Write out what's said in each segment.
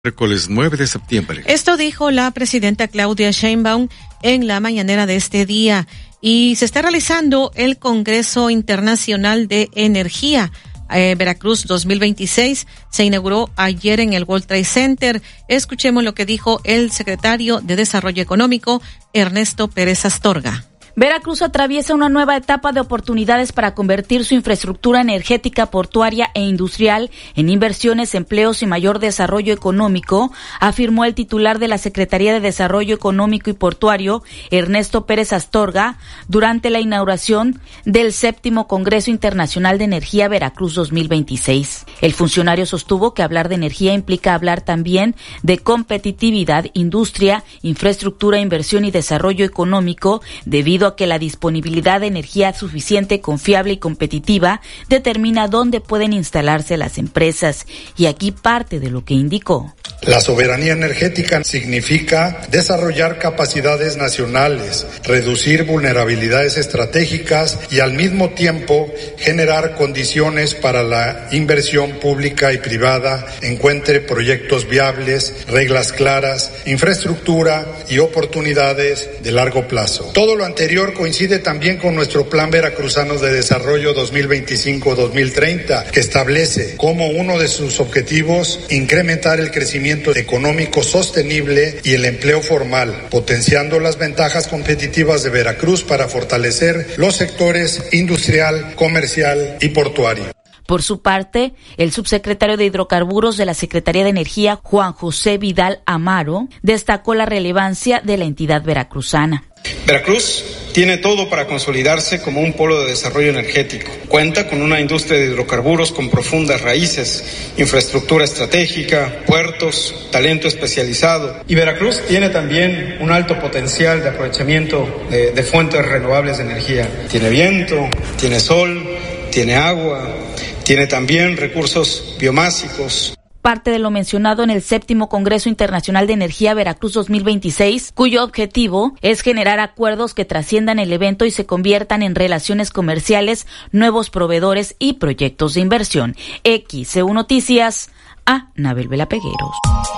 Miércoles 9 de septiembre. Esto dijo la presidenta Claudia Sheinbaum en la mañanera de este día. Y se está realizando el Congreso Internacional de Energía. Veracruz 2026 se inauguró ayer en el World Trade Center. Escuchemos lo que dijo el secretario de Desarrollo Económico, Ernesto Pérez Astorga. Veracruz atraviesa una nueva etapa de oportunidades para convertir su infraestructura energética, portuaria e industrial en inversiones, empleos y mayor desarrollo económico, afirmó el titular de la Secretaría de Desarrollo Económico y Portuario, Ernesto Pérez Astorga, durante la inauguración del 7º Congreso Internacional de Energía Veracruz 2026. El funcionario sostuvo que hablar de energía implica hablar también de competitividad, industria, infraestructura, inversión y desarrollo económico, debido a que la disponibilidad de energía suficiente, confiable y competitiva determina dónde pueden instalarse las empresas. Y aquí parte de lo que indicó. La soberanía energética significa desarrollar capacidades nacionales, reducir vulnerabilidades estratégicas y al mismo tiempo generar condiciones para la inversión pública y privada encuentre proyectos viables, reglas claras, infraestructura y oportunidades de largo plazo. Todo lo anterior coincide también con nuestro Plan Veracruzano de Desarrollo 2025-2030, que establece como uno de sus objetivos incrementar el crecimiento económico sostenible y el empleo formal, potenciando las ventajas competitivas de Veracruz para fortalecer los sectores industrial, comercial y portuario. Por su parte, el subsecretario de Hidrocarburos de la Secretaría de Energía, Juan José Vidal Amaro, destacó la relevancia de la entidad veracruzana. Veracruz tiene todo para consolidarse como un polo de desarrollo energético. Cuenta con una industria de hidrocarburos con profundas raíces, infraestructura estratégica, puertos, talento especializado. Y Veracruz tiene también un alto potencial de aprovechamiento de fuentes renovables de energía. Tiene viento, tiene sol, tiene agua, tiene también recursos biomásicos. Parte de lo mencionado en el 7º Congreso Internacional de Energía Veracruz 2026, cuyo objetivo es generar acuerdos que trasciendan el evento y se conviertan en relaciones comerciales, nuevos proveedores y proyectos de inversión. XEU Noticias, a Nabel Vela Pegueros.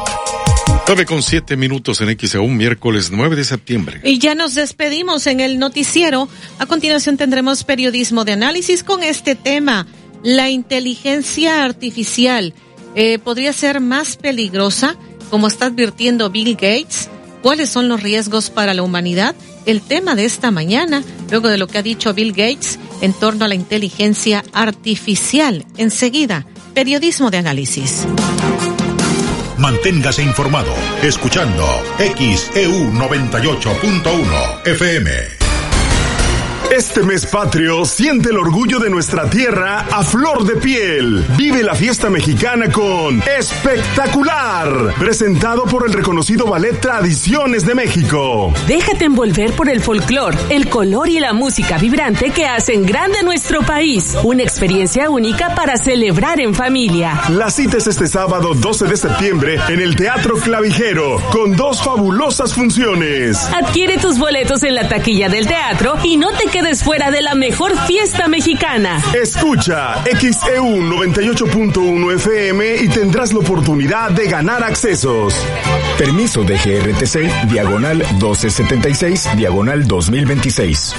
9:07 en XEU, miércoles 9 de septiembre. Y ya nos despedimos en el noticiero. A continuación tendremos periodismo de análisis con este tema, la inteligencia artificial. ¿Podría ser más peligrosa, como está advirtiendo Bill Gates? ¿Cuáles son los riesgos para la humanidad? El tema de esta mañana, luego de lo que ha dicho Bill Gates en torno a la inteligencia artificial. Enseguida, periodismo de análisis. Manténgase informado, escuchando XEU 98.1 FM. Este mes patrio siente el orgullo de nuestra tierra a flor de piel. Vive la fiesta mexicana con Espectacular, presentado por el reconocido Ballet Tradiciones de México. Déjate envolver por el folclor, el color y la música vibrante que hacen grande nuestro país. Una experiencia única para celebrar en familia. La cita es este sábado 12 de septiembre en el Teatro Clavijero, con 2 fabulosas funciones. Adquiere tus boletos en la taquilla del teatro y no te quedes fuera de la mejor fiesta mexicana. Escucha XEU 98.1 FM y tendrás la oportunidad de ganar accesos. Permiso de GRTC, diagonal 1276, diagonal 2026.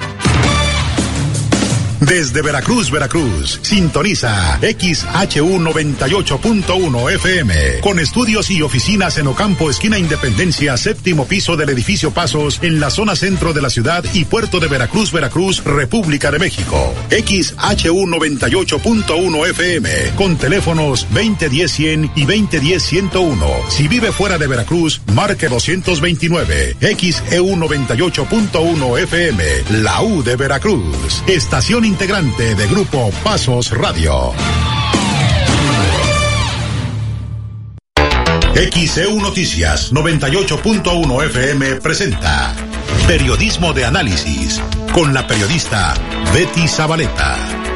Desde Veracruz, Veracruz, sintoniza XHU 98.1 FM, con estudios y oficinas en Ocampo, esquina Independencia, 7º piso del edificio Pasos, en la zona centro de la ciudad y puerto de Veracruz, Veracruz, República de México. XHU 98.1 FM, con teléfonos 2010-100 y 2010-101. Si vive fuera de Veracruz, marque 229. XEU 98.1 FM, la U de Veracruz. Estación integrante de Grupo Pasos Radio. XEU Noticias 98.1 FM presenta Periodismo de Análisis con la periodista Betty Zabaleta.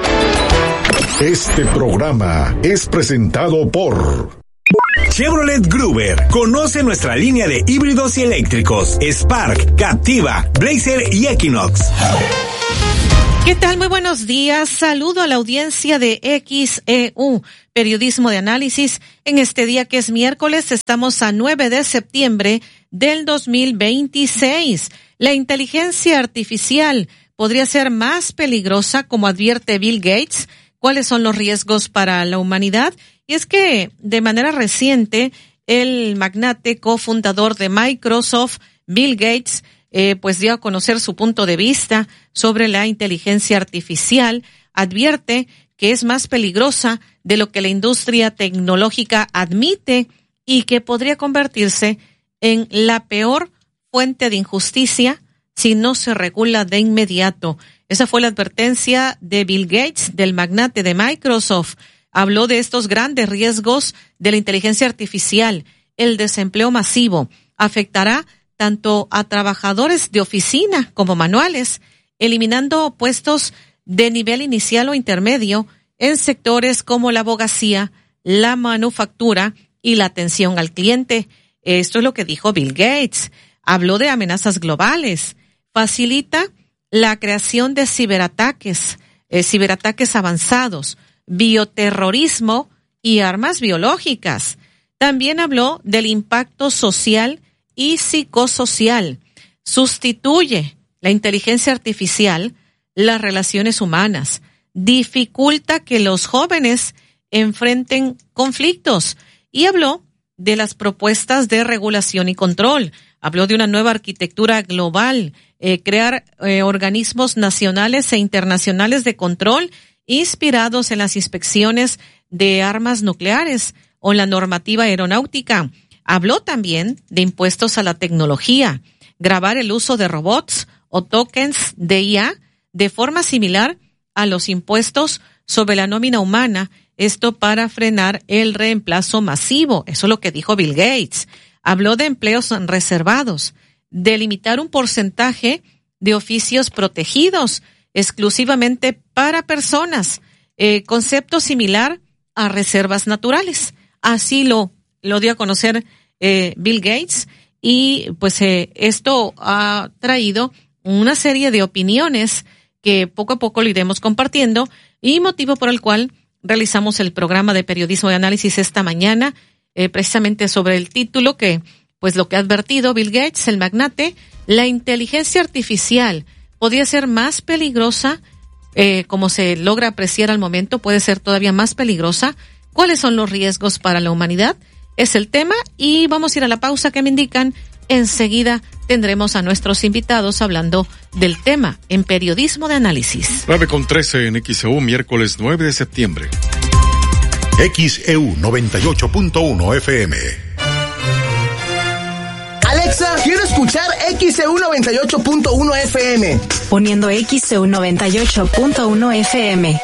Este programa es presentado por Chevrolet Gruber. Conoce nuestra línea de híbridos y eléctricos: Spark, Captiva, Blazer y Equinox. ¿Qué tal? Muy buenos días. Saludo a la audiencia de XEU, Periodismo de Análisis. En este día que es miércoles, estamos a 9 de septiembre del 2026. La inteligencia artificial podría ser más peligrosa, como advierte Bill Gates. ¿Cuáles son los riesgos para la humanidad? Y es que de manera reciente, el magnate cofundador de Microsoft, Bill Gates, pues dio a conocer su punto de vista sobre la inteligencia artificial. Advierte que es más peligrosa de lo que la industria tecnológica admite y que podría convertirse en la peor fuente de injusticia si no se regula de inmediato. Esa fue la advertencia de Bill Gates, del magnate de Microsoft. Habló de estos grandes riesgos de la inteligencia artificial. El desempleo masivo afectará tanto a trabajadores de oficina como manuales, eliminando puestos de nivel inicial o intermedio en sectores como la abogacía, la manufactura y la atención al cliente. Esto es lo que dijo Bill Gates. Habló de amenazas globales. Facilita la creación de ciberataques avanzados, bioterrorismo y armas biológicas. También habló del impacto social y psicosocial. Sustituye la inteligencia artificial las relaciones humanas. Dificulta que los jóvenes enfrenten conflictos. Y habló de las propuestas de regulación y control. Habló de una nueva arquitectura global, crear organismos nacionales e internacionales de control inspirados en las inspecciones de armas nucleares o la normativa aeronáutica. Habló también de impuestos a la tecnología, gravar el uso de robots o tokens de IA de forma similar a los impuestos sobre la nómina humana, esto para frenar el reemplazo masivo. Eso es lo que dijo Bill Gates. Habló de empleos reservados, de limitar un porcentaje de oficios protegidos exclusivamente para personas, concepto similar a reservas naturales. Así lo dio a conocer Bill Gates, y pues esto ha traído una serie de opiniones que poco a poco lo iremos compartiendo, y motivo por el cual realizamos el programa de periodismo de análisis esta mañana, precisamente sobre el título que, pues lo que ha advertido Bill Gates, el magnate: la inteligencia artificial podría ser más peligrosa, como se logra apreciar al momento, puede ser todavía más peligrosa. ¿Cuáles son los riesgos para la humanidad? Es el tema, y vamos a ir a la pausa que me indican. Enseguida tendremos a nuestros invitados hablando del tema en Periodismo de Análisis. 9:13 en XEU, miércoles 9 de septiembre. XEU 98.1 FM. Alexa, quiero escuchar XEU 98.1 FM. Poniendo XEU 98.1 FM.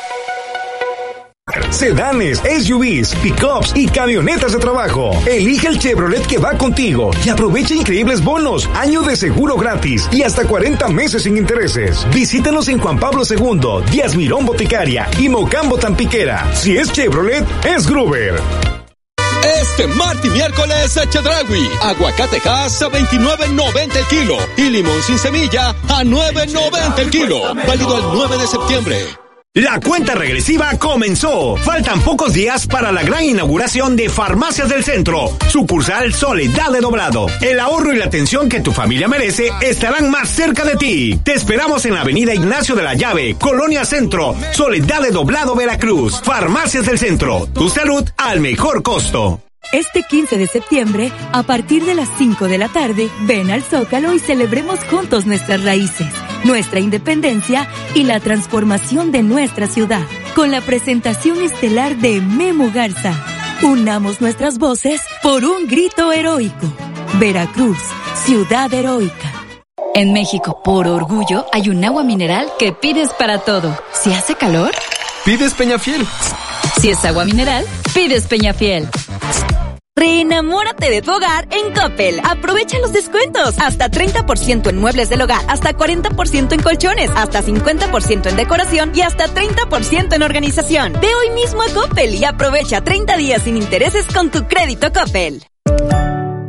Sedanes, SUVs, pickups y camionetas de trabajo. Elige el Chevrolet que va contigo y aprovecha increíbles bonos, año de seguro gratis y hasta 40 meses sin intereses. Visítanos en Juan Pablo II, Díaz Mirón Boticaria y Mocambo Tampiquera. Si es Chevrolet, es Gruber. Este martes y miércoles a Chedraui, aguacatejas a $29.90 el kilo y limón sin semilla a $9.90 el kilo. Válido el 9 de septiembre. La cuenta regresiva comenzó. Faltan pocos días para la gran inauguración de Farmacias del Centro, sucursal Soledad de Doblado. El ahorro y la atención que tu familia merece estarán más cerca de ti. Te esperamos en la avenida Ignacio de la Llave, Colonia Centro, Soledad de Doblado, Veracruz. Farmacias del Centro, tu salud al mejor costo. Este 15 de septiembre, a partir de las 5 de la tarde, ven al Zócalo y celebremos juntos nuestras raíces, nuestra independencia y la transformación de nuestra ciudad, con la presentación estelar de Memo Garza. Unamos nuestras voces por un grito heroico. Veracruz, ciudad heroica. En México, por orgullo, hay un agua mineral que pides para todo. Si hace calor, pides Peñafiel. Si es agua mineral, pides Peñafiel. Reenamórate de tu hogar en Coppel. Aprovecha los descuentos. Hasta 30% en muebles del hogar, hasta 40% en colchones, hasta 50% en decoración y hasta 30% en organización. Ve hoy mismo a Coppel y aprovecha 30 días sin intereses con tu crédito Coppel.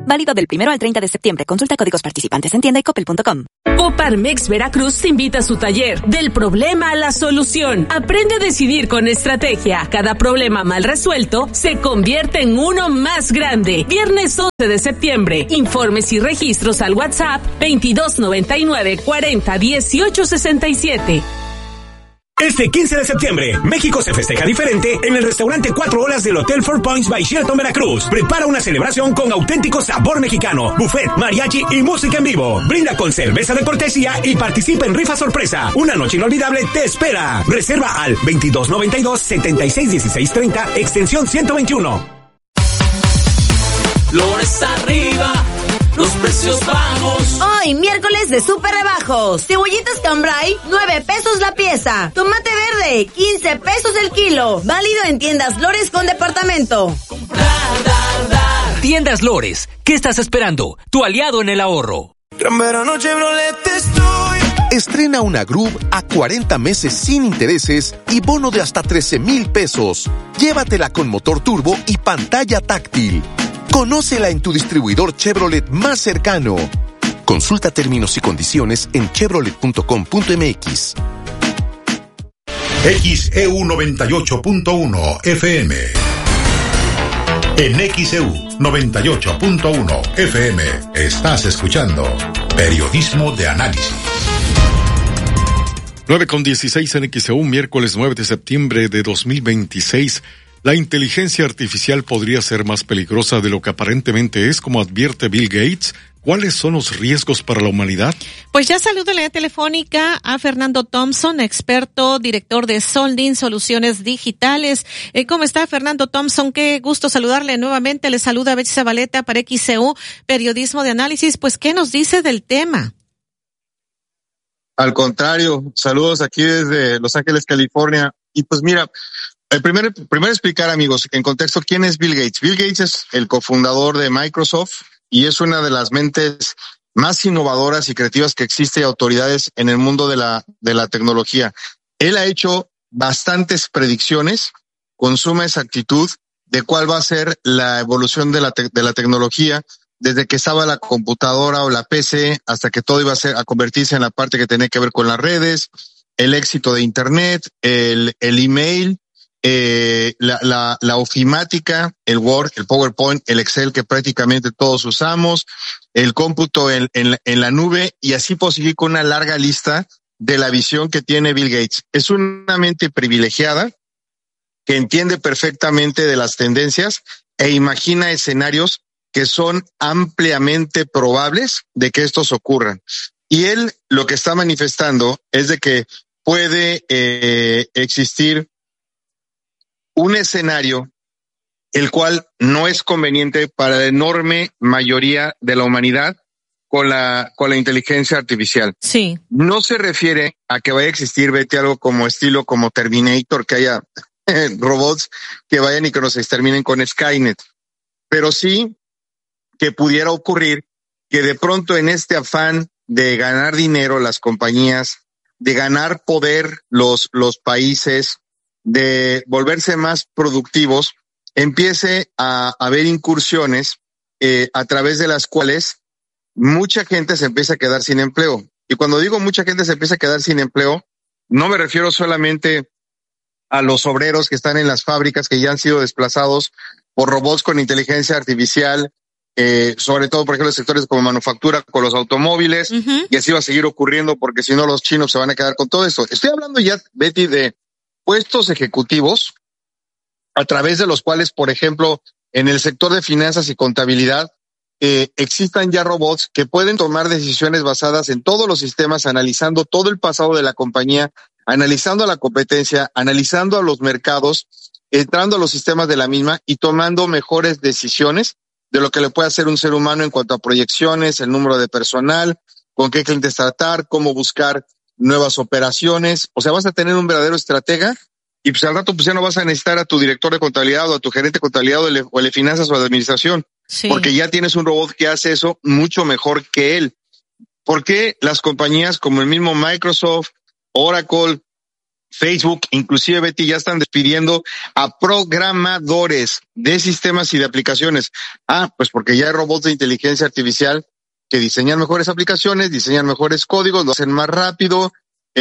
Válido del 1 al 30 de septiembre. Consulta códigos participantes en tienda y coppel.com. Coparmex Veracruz te invita a su taller Del problema a la solución. Aprende a decidir con estrategia. Cada problema mal resuelto se convierte en uno más grande. Viernes 11 de septiembre. Informes y registros al WhatsApp 2299 40 18 67. Este 15 de septiembre, México se festeja diferente en el restaurante 4 Olas del Hotel Four Points by Sheraton Veracruz. Prepara una celebración con auténtico sabor mexicano, buffet, mariachi y música en vivo. Brinda con cerveza de cortesía y participa en rifa sorpresa. Una noche inolvidable te espera. Reserva al 2292-761630, extensión 121. Flores arriba, los precios bajos. Hoy, miércoles de súper rebajos. Cebollitas Cambray, 9 pesos la pieza. Tomate verde, 15 pesos el kilo. Válido en tiendas Lores con departamento. Tiendas Lores, ¿qué estás esperando? Tu aliado en el ahorro. Gran verano Chevrolet estoy. Estrena una Groove a 40 meses sin intereses y bono de hasta 13,000 pesos. Llévatela con motor turbo y pantalla táctil. Conócela en tu distribuidor Chevrolet más cercano. Consulta términos y condiciones en chevrolet.com.mx. XEU 98.1 FM. En XEU 98.1 FM estás escuchando Periodismo de Análisis. 9:16 en XEU, miércoles 9 de septiembre de 2026. La inteligencia artificial podría ser más peligrosa de lo que aparentemente es, como advierte Bill Gates. ¿Cuáles son los riesgos para la humanidad? Pues ya saludo en la telefónica a Fernando Thompson, experto, director de Soldin Soluciones Digitales. ¿Cómo está, Fernando Thompson? Qué gusto saludarle nuevamente. Le saluda Betsy Zabaleta para XEU, Periodismo de Análisis. Pues, ¿qué nos dice del tema? Al contrario, saludos aquí desde Los Ángeles, California. Y pues mira, primero explicar, amigos, en contexto, ¿quién es Bill Gates? Bill Gates es el cofundador de Microsoft y es una de las mentes más innovadoras y creativas que existe, y autoridades en el mundo de la tecnología. Él ha hecho bastantes predicciones con suma exactitud de cuál va a ser la evolución de la tecnología, desde que estaba la computadora o la PC hasta que todo iba a convertirse en la parte que tenía que ver con las redes, el éxito de Internet, el email, la ofimática, el Word, el PowerPoint, el Excel que prácticamente todos usamos, el cómputo en la nube, y así puedo seguir con una larga lista de la visión que tiene Bill Gates. Es una mente privilegiada que entiende perfectamente de las tendencias e imagina escenarios que son ampliamente probables de que estos ocurran. Y él lo que está manifestando es de que puede existir un escenario el cual no es conveniente para la enorme mayoría de la humanidad con la inteligencia artificial. Sí. No se refiere a que vaya a existir, Betty, algo como estilo como Terminator, que haya robots que vayan y que nos exterminen con Skynet, pero sí que pudiera ocurrir que de pronto en este afán de ganar dinero las compañías, de ganar poder los países, de volverse más productivos, empiece a haber incursiones a través de las cuales mucha gente se empieza a quedar sin empleo. Y cuando digo mucha gente se empieza a quedar sin empleo, no me refiero solamente a los obreros que están en las fábricas que ya han sido desplazados por robots con inteligencia artificial, sobre todo, por ejemplo, sectores como manufactura, con los automóviles, y así va a seguir ocurriendo porque si no los chinos se van a quedar con todo esto. Estoy hablando ya, Betty, de puestos ejecutivos a través de los cuales, por ejemplo, en el sector de finanzas y contabilidad, existan ya robots que pueden tomar decisiones basadas en todos los sistemas, analizando todo el pasado de la compañía, analizando la competencia, analizando a los mercados, entrando a los sistemas de la misma y tomando mejores decisiones de lo que le puede hacer un ser humano en cuanto a proyecciones, el número de personal, con qué clientes tratar, cómo buscar nuevas operaciones. O sea, vas a tener un verdadero estratega y pues al rato pues ya no vas a necesitar a tu director de contabilidad o a tu gerente de contabilidad o el de finanzas o de administración, porque ya tienes un robot que hace eso mucho mejor que él. ¿Por qué las compañías como el mismo Microsoft, Oracle, Facebook, inclusive Betty, ya están despidiendo a programadores de sistemas y de aplicaciones. Pues porque ya hay robots de inteligencia artificial que diseñan mejores aplicaciones, diseñan mejores códigos, lo hacen más rápido,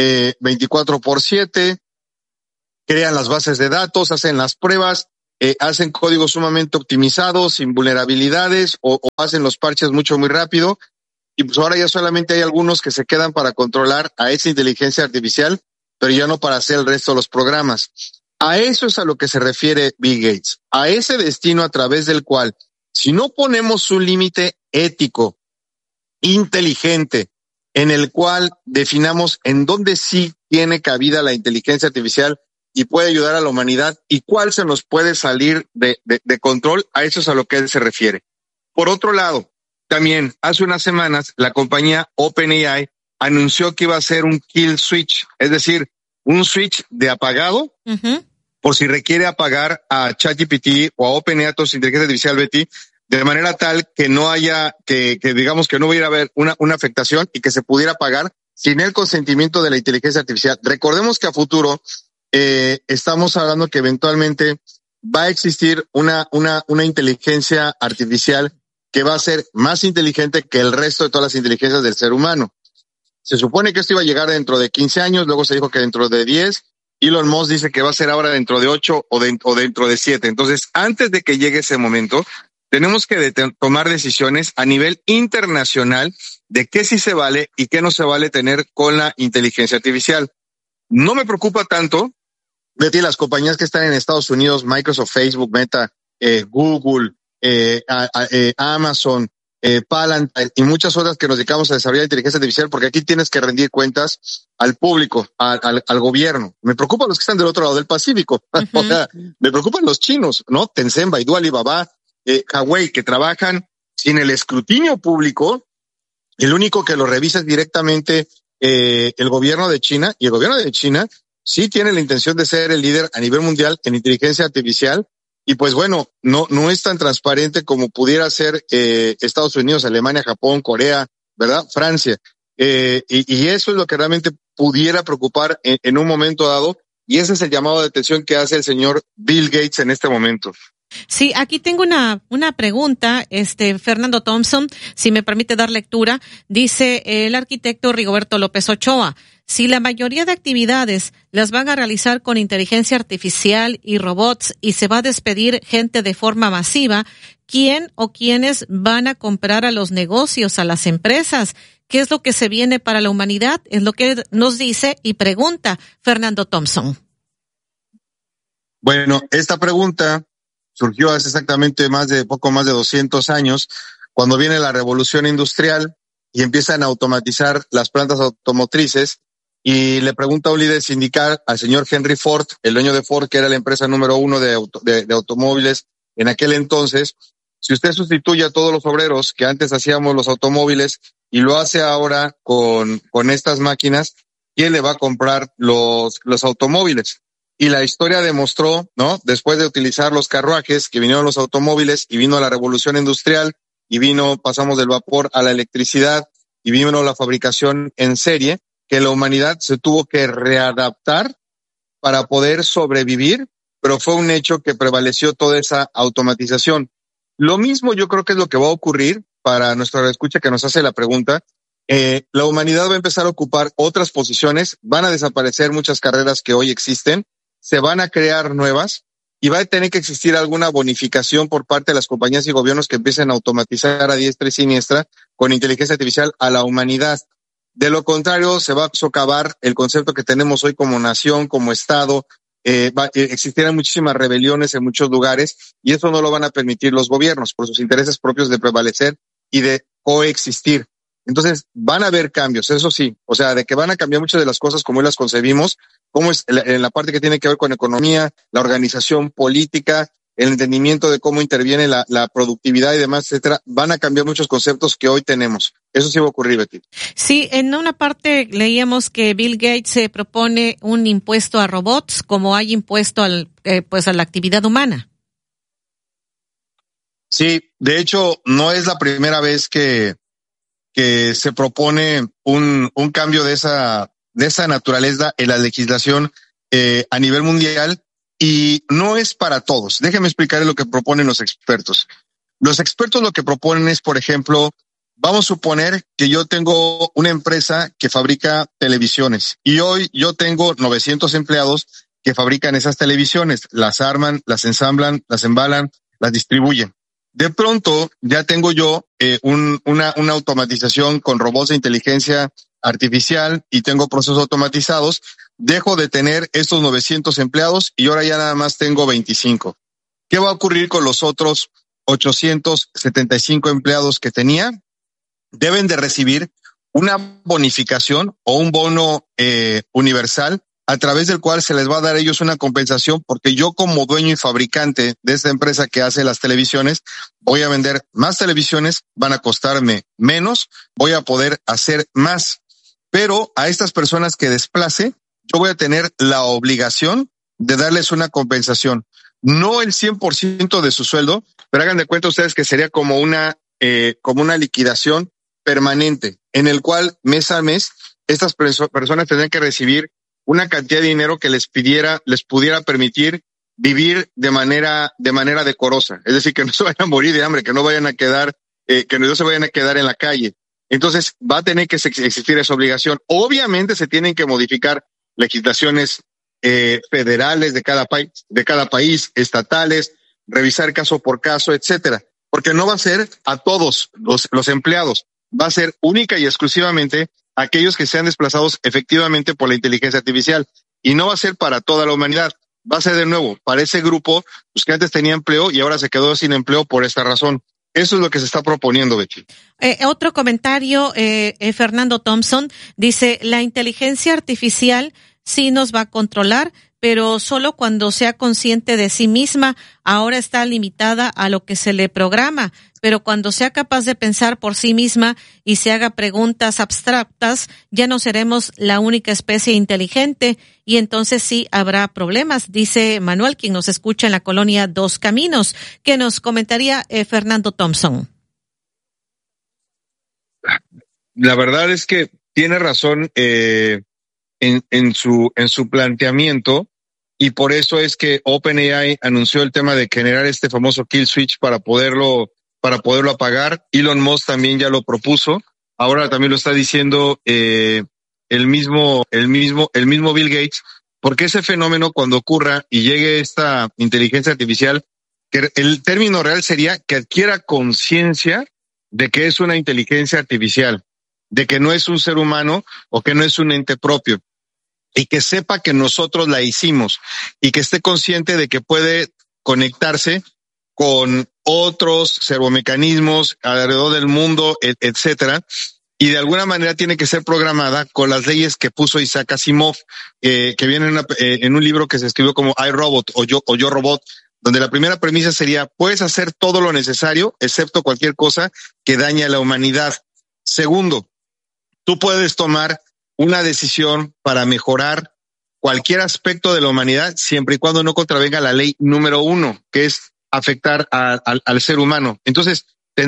24/7, crean las bases de datos, hacen las pruebas, hacen códigos sumamente optimizados, sin vulnerabilidades, o hacen los parches muy rápido. Y pues ahora ya solamente hay algunos que se quedan para controlar a esa inteligencia artificial, pero ya no para hacer el resto de los programas. A eso es a lo que se refiere Bill Gates, a ese destino a través del cual, si no ponemos un límite ético, inteligente, en el cual definamos en dónde sí tiene cabida la inteligencia artificial y puede ayudar a la humanidad y cuál se nos puede salir de control, a eso es a lo que él se refiere. Por otro lado, también hace unas semanas la compañía OpenAI anunció que iba a ser un kill switch, es decir, un switch de apagado, por si requiere apagar a ChatGPT o a OpenAI, a su inteligencia artificial, Betty, de manera tal que no haya, que digamos que no hubiera haber una afectación y que se pudiera apagar sin el consentimiento de la inteligencia artificial. Recordemos que a futuro estamos hablando que eventualmente va a existir una inteligencia artificial que va a ser más inteligente que el resto de todas las inteligencias del ser humano. Se supone que esto iba a llegar dentro de 15 años, luego se dijo que dentro de 10, Elon Musk dice que va a ser ahora dentro de 8 o dentro de 7. Entonces, antes de que llegue ese momento, tenemos que tomar decisiones a nivel internacional de qué sí se vale y qué no se vale tener con la inteligencia artificial. No me preocupa tanto, Betty, las compañías que están en Estados Unidos, Microsoft, Facebook, Meta, Google, Amazon, Palantir y muchas otras que nos dedicamos a desarrollar inteligencia artificial, porque aquí tienes que rendir cuentas al público, al gobierno. Me preocupan los que están del otro lado del Pacífico. O sea, me preocupan los chinos, ¿no? Tencent, Baidu, Alibaba, Huawei, que trabajan sin el escrutinio público. El único que lo revisa es directamente el gobierno de China, y el gobierno de China sí tiene la intención de ser el líder a nivel mundial en inteligencia artificial. Y pues bueno, no es tan transparente como pudiera ser Estados Unidos, Alemania, Japón, Corea, ¿verdad? Francia. Y eso es lo que realmente pudiera preocupar en un momento dado. Y ese es el llamado de atención que hace el señor Bill Gates en este momento. Sí, aquí tengo una pregunta, Fernando Thompson, si me permite dar lectura. Dice el arquitecto Rigoberto López Ochoa: si la mayoría de actividades las van a realizar con inteligencia artificial y robots y se va a despedir gente de forma masiva, ¿quién o quiénes van a comprar a los negocios, a las empresas? ¿Qué es lo que se viene para la humanidad? Es lo que nos dice y pregunta Fernando Thompson. Bueno, esta pregunta surgió hace exactamente poco más de 200 años, cuando viene la revolución industrial y empiezan a automatizar las plantas automotrices. Y le pregunta a un líder sindical, al señor Henry Ford, el dueño de Ford, que era la empresa número 1 de automóviles en aquel entonces: si usted sustituye a todos los obreros que antes hacíamos los automóviles y lo hace ahora con estas máquinas, ¿quién le va a comprar los automóviles? Y la historia demostró, ¿no? Después de utilizar los carruajes, que vinieron los automóviles y vino la revolución industrial y pasamos del vapor a la electricidad y vino la fabricación en serie, que la humanidad se tuvo que readaptar para poder sobrevivir, pero fue un hecho que prevaleció toda esa automatización. Lo mismo yo creo que es lo que va a ocurrir para nuestra escucha que nos hace la pregunta. La humanidad va a empezar a ocupar otras posiciones, van a desaparecer muchas carreras que hoy existen, se van a crear nuevas y va a tener que existir alguna bonificación por parte de las compañías y gobiernos que empiecen a automatizar a diestra y siniestra con inteligencia artificial a la humanidad. De lo contrario, se va a socavar el concepto que tenemos hoy como nación, como Estado. Existirán muchísimas rebeliones en muchos lugares y eso no lo van a permitir los gobiernos por sus intereses propios de prevalecer y de coexistir. Entonces, van a haber cambios, eso sí, o sea, de que van a cambiar muchas de las cosas como hoy las concebimos, como es en la parte que tiene que ver con economía, la organización política, el entendimiento de cómo interviene la productividad y demás, etcétera. Van a cambiar muchos conceptos que hoy tenemos. Eso sí va a ocurrir, Betty. Sí, en una parte leíamos que Bill Gates se propone un impuesto a robots, como hay impuesto a la actividad humana. Sí, de hecho, no es la primera vez que se propone un cambio de esa naturaleza en la legislación a nivel mundial y no es para todos. Déjenme explicarles lo que proponen los expertos. Los expertos lo que proponen es, por ejemplo, vamos a suponer que yo tengo una empresa que fabrica televisiones y hoy yo tengo 900 empleados que fabrican esas televisiones, las arman, las ensamblan, las embalan, las distribuyen. De pronto ya tengo yo una automatización con robots de inteligencia artificial y tengo procesos automatizados. Dejo de tener estos 900 empleados y ahora ya nada más tengo 25. ¿Qué va a ocurrir con los otros 875 empleados que tenía? Deben de recibir una bonificación o un bono universal a través del cual se les va a dar a ellos una compensación, porque yo como dueño y fabricante de esta empresa que hace las televisiones, voy a vender más televisiones, van a costarme menos, voy a poder hacer más. Pero a estas personas que desplace, yo voy a tener la obligación de darles una compensación. No el 100% de su sueldo, pero hagan de cuenta ustedes que sería como una liquidación permanente, en el cual mes a mes estas personas tendrían que recibir una cantidad de dinero que les pudiera permitir vivir de manera decorosa. Es decir, que no se vayan a morir de hambre, que no vayan a quedar, que no se vayan a quedar en la calle. Entonces va a tener que existir esa obligación. Obviamente se tienen que modificar legislaciones federales de cada país, estatales, revisar caso por caso, etcétera. Porque no va a ser a todos los empleados, va a ser única y exclusivamente aquellos que sean desplazados efectivamente por la inteligencia artificial. Y no va a ser para toda la humanidad, va a ser de nuevo para ese grupo pues, que antes tenía empleo y ahora se quedó sin empleo por esta razón. Eso es lo que se está proponiendo, Betty. Otro comentario, Fernando Thompson, dice, la inteligencia artificial sí nos va a controlar, pero solo cuando sea consciente de sí misma. Ahora está limitada a lo que se le programa, pero cuando sea capaz de pensar por sí misma y se haga preguntas abstractas, ya no seremos la única especie inteligente y entonces sí habrá problemas, dice Manuel, quien nos escucha en la colonia Dos Caminos. ¿Qué nos comentaría Fernando Thompson? La verdad es que tiene razón en su planteamiento, y por eso es que OpenAI anunció el tema de generar este famoso kill switch para poderlo apagar. Elon Musk también ya lo propuso. Ahora también lo está diciendo el mismo Bill Gates, porque ese fenómeno cuando ocurra y llegue esta inteligencia artificial, que el término real sería que adquiera conciencia de que es una inteligencia artificial, de que no es un ser humano o que no es un ente propio, y que sepa que nosotros la hicimos y que esté consciente de que puede conectarse con otros servomecanismos alrededor del mundo, etcétera, y de alguna manera tiene que ser programada con las leyes que puso Isaac Asimov, que viene en un libro que se escribió como iRobot o Yo Robot, donde la primera premisa sería, puedes hacer todo lo necesario excepto cualquier cosa que dañe a la humanidad. Segundo, tú puedes tomar una decisión para mejorar cualquier aspecto de la humanidad siempre y cuando no contravenga la ley número 1, que es afectar al ser humano. Entonces,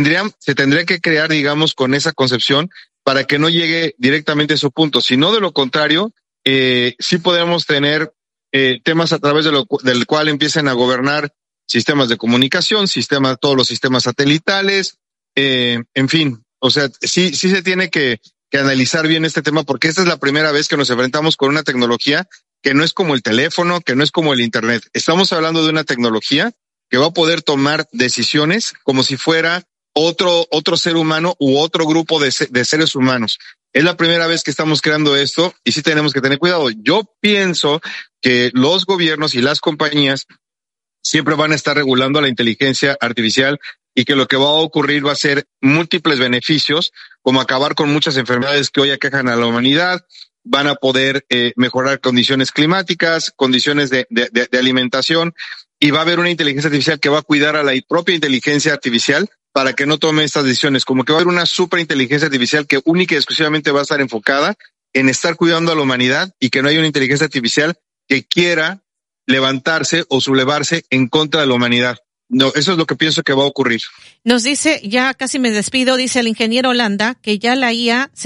se tendría que crear, digamos, con esa concepción para que no llegue directamente a su punto. Si no, de lo contrario, sí podemos tener temas a través del cual empiecen a gobernar sistemas de comunicación, todos los sistemas satelitales, en fin. O sea, sí se tiene que analizar bien este tema, porque esta es la primera vez que nos enfrentamos con una tecnología que no es como el teléfono, que no es como el internet. Estamos hablando de una tecnología que va a poder tomar decisiones como si fuera otro ser humano u otro grupo de seres humanos. Es la primera vez que estamos creando esto y sí tenemos que tener cuidado. Yo pienso que los gobiernos y las compañías siempre van a estar regulando a la inteligencia artificial y que lo que va a ocurrir va a ser múltiples beneficios, como acabar con muchas enfermedades que hoy aquejan a la humanidad, van a poder mejorar condiciones climáticas, condiciones de alimentación, y va a haber una inteligencia artificial que va a cuidar a la propia inteligencia artificial para que no tome estas decisiones, como que va a haber una superinteligencia artificial que única y exclusivamente va a estar enfocada en estar cuidando a la humanidad y que no haya una inteligencia artificial que quiera levantarse o sublevarse en contra de la humanidad. No, eso es lo que pienso que va a ocurrir. Nos dice, ya casi me despido, dice el ingeniero Holanda, que ya la IA se está revelando, ya está ocurriendo, ya ha habido casos.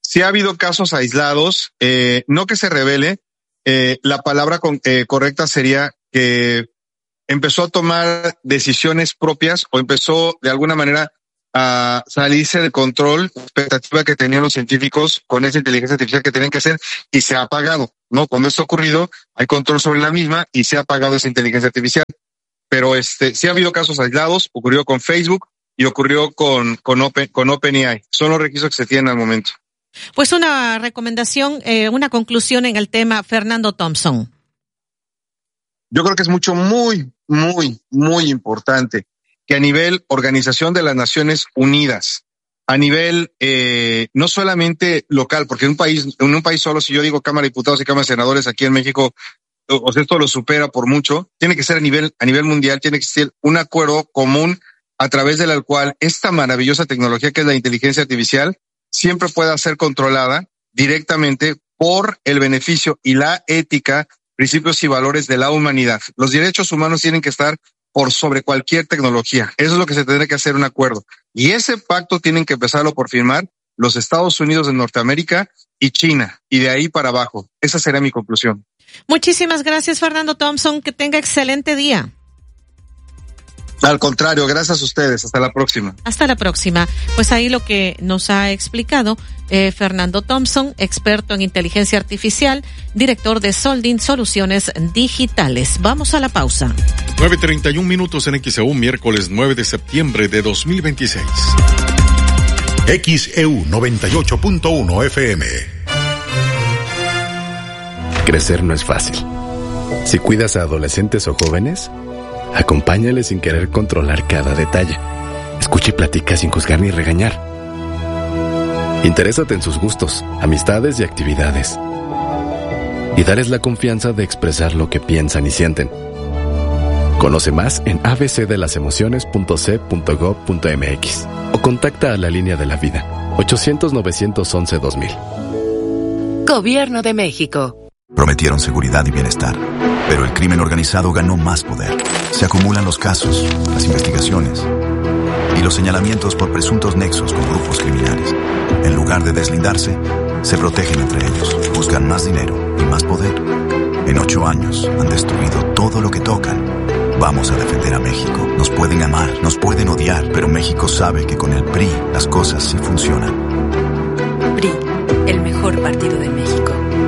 sí ha habido casos aislados, no que se revele, la palabra correcta sería que empezó a tomar decisiones propias o empezó de alguna manera a salirse del control, expectativa que tenían los científicos con esa inteligencia artificial que tenían que hacer, y se ha apagado, ¿no? Cuando esto ha ocurrido, hay control sobre la misma y se ha apagado esa inteligencia artificial. Pero sí ha habido casos aislados, ocurrió con Facebook y ocurrió con OpenAI. Son los registros que se tienen al momento. Pues una recomendación, una conclusión en el tema, Fernando Thompson. Yo creo que es muy importante que a nivel Organización de las Naciones Unidas, a nivel no solamente local, porque en un país solo, si yo digo Cámara de Diputados y Cámara de Senadores aquí en México, o sea, esto lo supera por mucho, tiene que ser a nivel mundial, tiene que ser un acuerdo común a través del cual esta maravillosa tecnología que es la inteligencia artificial siempre pueda ser controlada directamente por el beneficio y la ética, principios y valores de la humanidad. Los derechos humanos tienen que estar por sobre cualquier tecnología. Eso es lo que se tendrá que hacer un acuerdo. Y ese pacto tienen que empezarlo por firmar los Estados Unidos de Norteamérica y China, y de ahí para abajo. Esa será mi conclusión. Muchísimas gracias, Fernando Thompson. Que tenga excelente día. Al contrario, gracias a ustedes. Hasta la próxima. Hasta la próxima. Pues ahí lo que nos ha explicado Fernando Thompson, experto en inteligencia artificial, director de Soldin Soluciones Digitales. Vamos a la pausa. 9:31 en XEU, miércoles 9 de septiembre de 2026. XEU 98.1 FM. Crecer no es fácil. Si cuidas a adolescentes o jóvenes, acompáñales sin querer controlar cada detalle. Escucha y platica sin juzgar ni regañar. Interésate en sus gustos, amistades y actividades. Y darles la confianza de expresar lo que piensan y sienten. Conoce más en abcdelasemociones.c.gov.mx o contacta a la línea de la vida 800-911-2000. Gobierno de México. Prometieron seguridad y bienestar, pero el crimen organizado ganó más poder. Se acumulan los casos, las investigaciones y los señalamientos por presuntos nexos con grupos criminales. En lugar de deslindarse, se protegen entre ellos, buscan más dinero y más poder. En 8 años han destruido todo lo que tocan. Vamos a defender a México. Nos pueden amar, nos pueden odiar, pero México sabe que con el PRI las cosas sí funcionan. PRI, el mejor partido de México.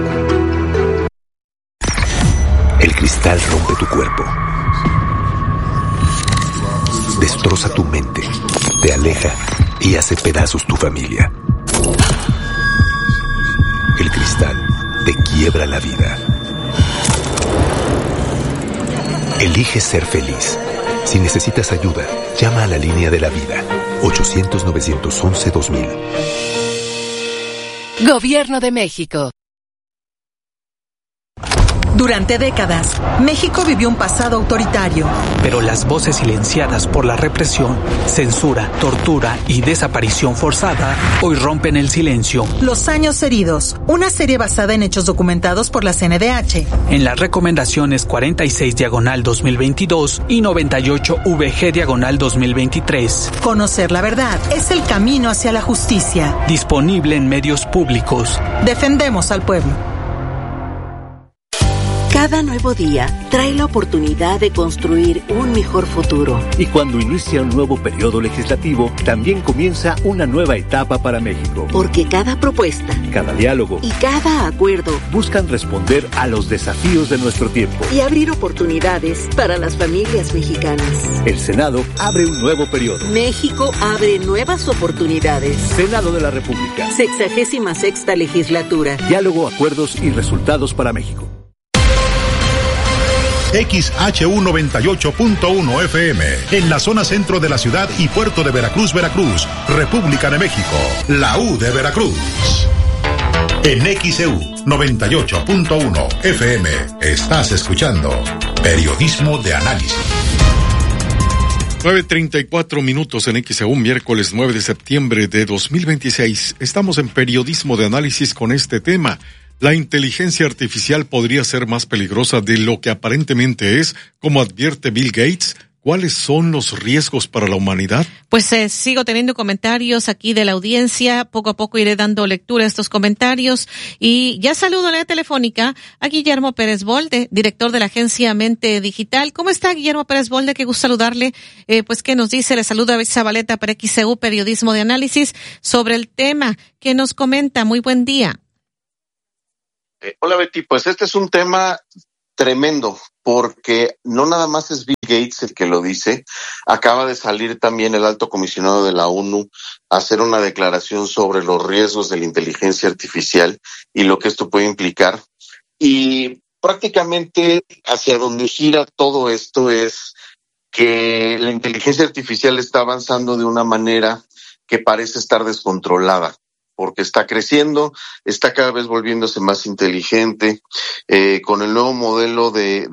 El cristal rompe tu cuerpo, destroza tu mente, te aleja y hace pedazos tu familia. El cristal te quiebra la vida. Elige ser feliz. Si necesitas ayuda, llama a la línea de la vida 800-911-2000. Gobierno de México. Durante décadas, México vivió un pasado autoritario. Pero las voces silenciadas por la represión, censura, tortura y desaparición forzada hoy rompen el silencio. Los años heridos, una serie basada en hechos documentados por la CNDH. En las recomendaciones 46/2022 y 98VG/2023. Conocer la verdad es el camino hacia la justicia. Disponible en medios públicos. Defendemos al pueblo. Cada nuevo día trae la oportunidad de construir un mejor futuro. Y cuando inicia un nuevo periodo legislativo, también comienza una nueva etapa para México. Porque cada propuesta, cada diálogo y cada acuerdo buscan responder a los desafíos de nuestro tiempo y abrir oportunidades para las familias mexicanas. El Senado abre un nuevo periodo. México abre nuevas oportunidades. Senado de la República. 66ª legislatura. Diálogo, acuerdos y resultados para México. XHU 98.1 FM, en la zona centro de la ciudad y puerto de Veracruz, Veracruz, República de México, la U de Veracruz. En XHU 98.1 FM, estás escuchando Periodismo de Análisis. 9:34 en XEU, miércoles 9 de septiembre de 2026. Estamos en Periodismo de Análisis con este tema. La inteligencia artificial podría ser más peligrosa de lo que aparentemente es, como advierte Bill Gates. ¿Cuáles son los riesgos para la humanidad? Pues sigo teniendo comentarios aquí de la audiencia. Poco a poco iré dando lectura a estos comentarios. Y ya saludo en la telefónica a Guillermo Pérez Bolde, director de la agencia Mente Digital. ¿Cómo está, Guillermo Pérez Bolde? Qué gusto saludarle. Pues, ¿qué nos dice? Le saluda a Betty Zabaleta para XCU Periodismo de Análisis sobre el tema que nos comenta. Muy buen día. Hola, Betty. Pues este es un tema tremendo, porque no nada más es Bill Gates el que lo dice. Acaba de salir también el alto comisionado de la ONU a hacer una declaración sobre los riesgos de la inteligencia artificial y lo que esto puede implicar. Y prácticamente hacia donde gira todo esto es que la inteligencia artificial está avanzando de una manera que parece estar descontrolada, porque está creciendo, está cada vez volviéndose más inteligente. Con el nuevo modelo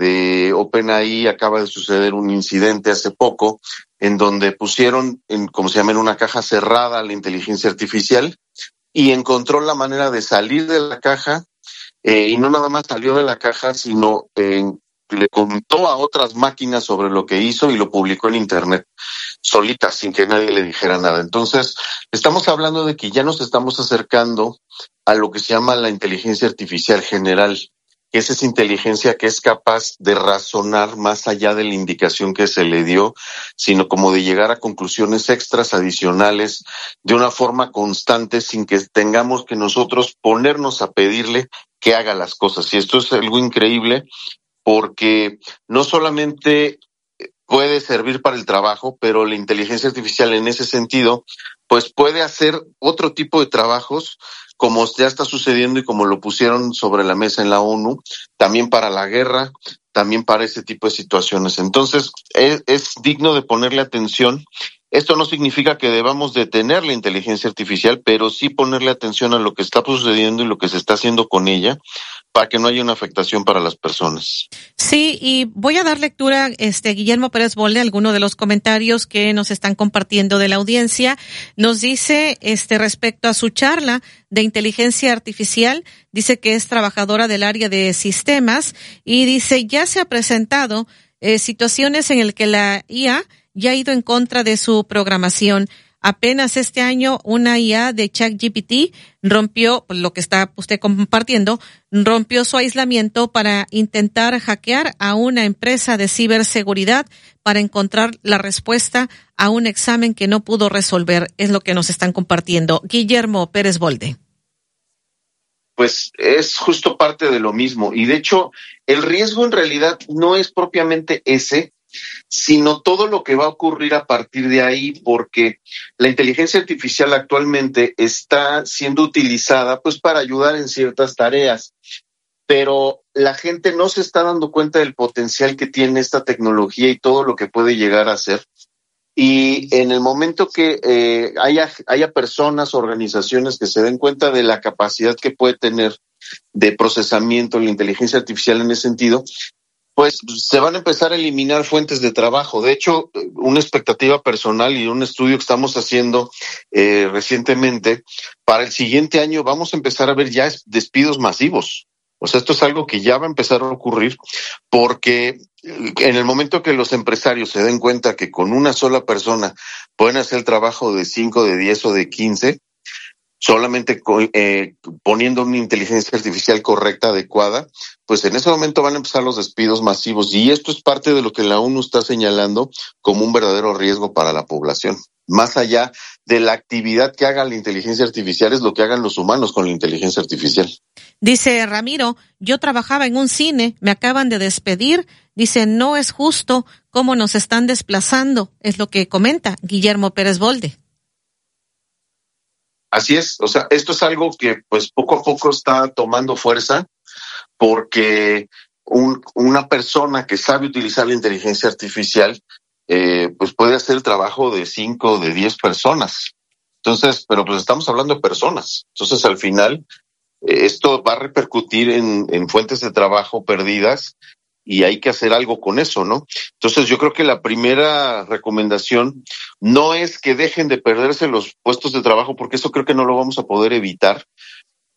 de OpenAI acaba de suceder un incidente hace poco en donde pusieron, en una caja cerrada a la inteligencia artificial y encontró la manera de salir de la caja, y no nada más salió de la caja, sino le contó a otras máquinas sobre lo que hizo y lo publicó en Internet, solita, sin que nadie le dijera nada. Entonces, estamos hablando de que ya nos estamos acercando a lo que se llama la inteligencia artificial general, que es esa inteligencia que es capaz de razonar más allá de la indicación que se le dio, sino como de llegar a conclusiones extras adicionales de una forma constante sin que tengamos que nosotros ponernos a pedirle que haga las cosas. Y esto es algo increíble, porque no solamente puede servir para el trabajo, pero la inteligencia artificial en ese sentido, pues puede hacer otro tipo de trabajos, como ya está sucediendo y como lo pusieron sobre la mesa en la ONU, también para la guerra, también para ese tipo de situaciones. Entonces, es digno de ponerle atención. Esto no significa que debamos detener la inteligencia artificial, pero sí ponerle atención a lo que está sucediendo y lo que se está haciendo con ella, para que no haya una afectación para las personas. Sí, y voy a dar lectura, Guillermo Pérez Bolde, algunos de los comentarios que nos están compartiendo de la audiencia. Nos dice, respecto a su charla de inteligencia artificial, dice que es trabajadora del área de sistemas y dice, ya se ha presentado situaciones en las que la IA ya ha ido en contra de su programación. Apenas este año una IA de ChatGPT rompió, lo que está usted compartiendo, rompió su aislamiento para intentar hackear a una empresa de ciberseguridad para encontrar la respuesta a un examen que no pudo resolver. Es lo que nos están compartiendo. Guillermo Pérez Bolde. Pues es justo parte de lo mismo. Y de hecho, el riesgo en realidad no es propiamente ese, sino todo lo que va a ocurrir a partir de ahí, porque la inteligencia artificial actualmente está siendo utilizada pues para ayudar en ciertas tareas, pero la gente no se está dando cuenta del potencial que tiene esta tecnología y todo lo que puede llegar a hacer. Y en el momento que haya personas, organizaciones que se den cuenta de la capacidad que puede tener de procesamiento la inteligencia artificial en ese sentido, pues se van a empezar a eliminar fuentes de trabajo. De hecho, una expectativa personal y un estudio que estamos haciendo recientemente, para el siguiente año vamos a empezar a ver ya despidos masivos. O sea, esto es algo que ya va a empezar a ocurrir, porque en el momento que los empresarios se den cuenta que con una sola persona pueden hacer el trabajo de 5, de 10 o de 15, solamente poniendo una inteligencia artificial correcta, adecuada, pues en ese momento van a empezar los despidos masivos. Y esto es parte de lo que la ONU está señalando como un verdadero riesgo para la población. Más allá de la actividad que haga la inteligencia artificial, es lo que hagan los humanos con la inteligencia artificial. Dice Ramiro, yo trabajaba en un cine, me acaban de despedir. Dice, no es justo cómo nos están desplazando. Es lo que comenta Guillermo Pérez Bolde. Así es, o sea, esto es algo que pues poco a poco está tomando fuerza, porque una persona que sabe utilizar la inteligencia artificial pues puede hacer el trabajo de 5 o de 10 personas. Entonces, pero pues estamos hablando de personas. Entonces, al final, esto va a repercutir en fuentes de trabajo perdidas y hay que hacer algo con eso, ¿no? Entonces, yo creo que la primera recomendación no es que dejen de perderse los puestos de trabajo, porque eso creo que no lo vamos a poder evitar,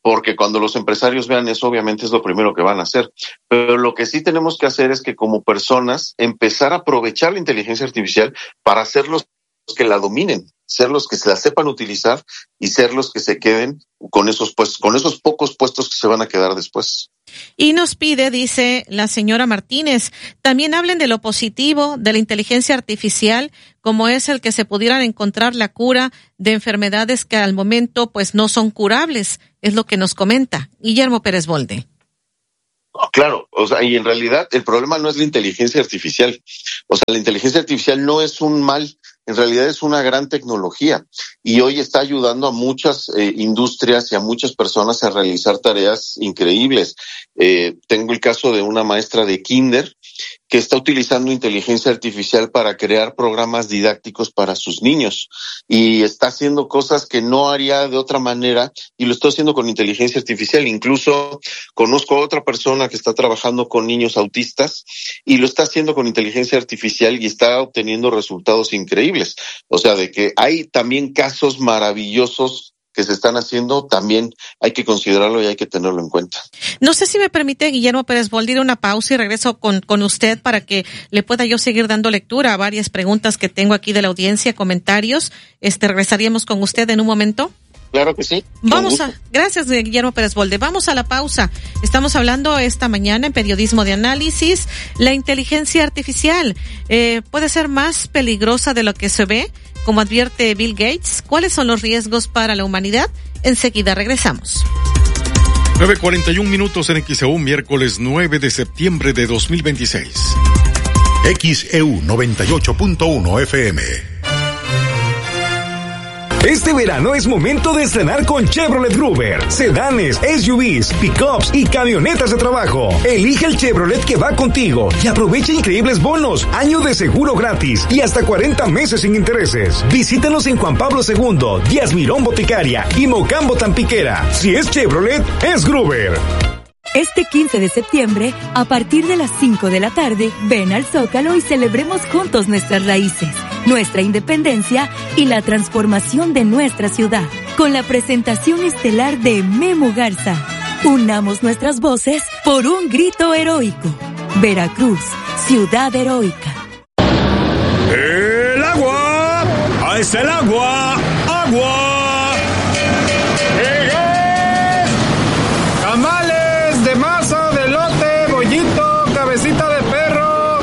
porque cuando los empresarios vean eso, obviamente es lo primero que van a hacer. Pero lo que sí tenemos que hacer es que como personas empezar a aprovechar la inteligencia artificial para ser los que la dominen, ser los que se la sepan utilizar y ser los que se queden con esos puestos, con esos pocos puestos que se van a quedar después. Y nos pide, dice la señora Martínez, también hablen de lo positivo de la inteligencia artificial, como es el que se pudieran encontrar la cura de enfermedades que al momento pues no son curables, es lo que nos comenta Guillermo Pérez Bolde. Claro, o sea, y en realidad el problema no es la inteligencia artificial. O sea, la inteligencia artificial no es un mal, en realidad es una gran tecnología y hoy está ayudando a muchas industrias y a muchas personas a realizar tareas increíbles. Tengo el caso de una maestra de kinder que está utilizando inteligencia artificial para crear programas didácticos para sus niños y está haciendo cosas que no haría de otra manera y lo está haciendo con inteligencia artificial. Incluso conozco a otra persona que está trabajando con niños autistas y lo está haciendo con inteligencia artificial y está obteniendo resultados increíbles. O sea, de que hay también casos maravillosos que se están haciendo, también hay que considerarlo y hay que tenerlo en cuenta. No sé si me permite, Guillermo Pérez Bolde, ir a una pausa y regreso con usted para que le pueda yo seguir dando lectura a varias preguntas que tengo aquí de la audiencia, comentarios. Regresaríamos con usted en un momento. Claro que sí. Gracias, Guillermo Pérez Bolde. Vamos a la pausa. Estamos hablando esta mañana en Periodismo de Análisis. La inteligencia artificial puede ser más peligrosa de lo que se ve, como advierte Bill Gates. ¿Cuáles son los riesgos para la humanidad? Enseguida regresamos. 9:41 en XEU, miércoles 9 de septiembre de 2026. XEU 98.1 FM. Este verano es momento de estrenar con Chevrolet Gruber. Sedanes, SUVs, pickups y camionetas de trabajo. Elige el Chevrolet que va contigo y aprovecha increíbles bonos, año de seguro gratis y hasta 40 meses sin intereses. Visítanos en Juan Pablo II, Díaz Mirón Boticaria y Mocambo Tampiquera. Si es Chevrolet, es Gruber. Este 15 de septiembre, a partir de las 5 de la tarde, ven al Zócalo y celebremos juntos nuestras raíces, nuestra independencia y la transformación de nuestra ciudad, con la presentación estelar de Memo Garza. Unamos nuestras voces por un grito heroico. Veracruz, ciudad heroica. ¡El agua! ¡Ahí está el agua! ¡Agua! De masa, de lote, bollito, cabecita de perro.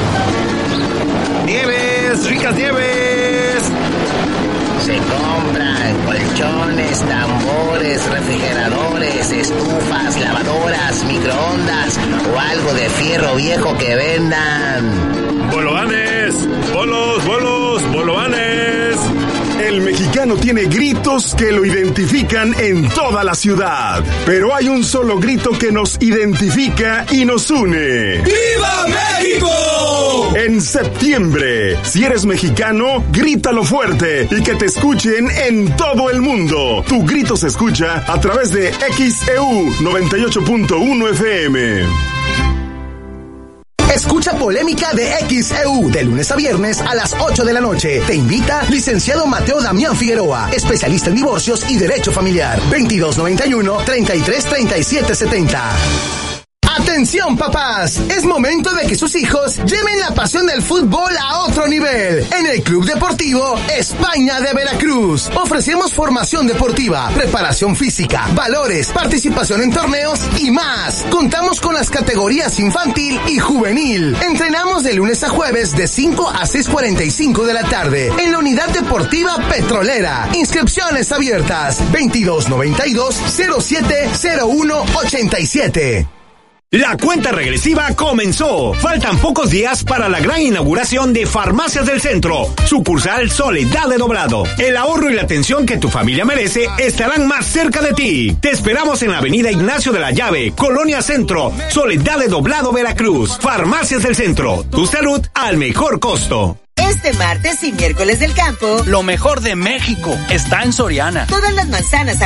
Nieves, ricas nieves. Se compran colchones, tambores, refrigeradores, estufas, lavadoras, microondas o algo de fierro viejo que vendan. ¡Bolovanes! ¡Bolos, bolovanes! El mexicano tiene gritos que lo identifican en toda la ciudad, pero hay un solo grito que nos identifica y nos une. ¡Viva México! En septiembre, si eres mexicano, grítalo fuerte y que te escuchen en todo el mundo. Tu grito se escucha a través de XEU 98.1 FM. Escucha Polémica de XEU de lunes a viernes a las 8 de la noche. Te invita licenciado Mateo Damián Figueroa, especialista en divorcios y derecho familiar. 2291-333770. ¡Atención, papás! Es momento de que sus hijos lleven la pasión del fútbol a otro nivel. En el Club Deportivo España de Veracruz ofrecemos formación deportiva, preparación física, valores, participación en torneos y más. Contamos con las categorías infantil y juvenil. Entrenamos de lunes a jueves de 5 a 6:45 de la tarde en la Unidad Deportiva Petrolera. Inscripciones abiertas. 2292-070187. La cuenta regresiva comenzó. Faltan pocos días para la gran inauguración de Farmacias del Centro, sucursal Soledad de Doblado. El ahorro y la atención que tu familia merece estarán más cerca de ti. Te esperamos en la avenida Ignacio de la Llave, Colonia Centro, Soledad de Doblado, Veracruz. Farmacias del Centro, tu salud al mejor costo. Este martes y miércoles del campo, lo mejor de México está en Soriana. Todas las manzanas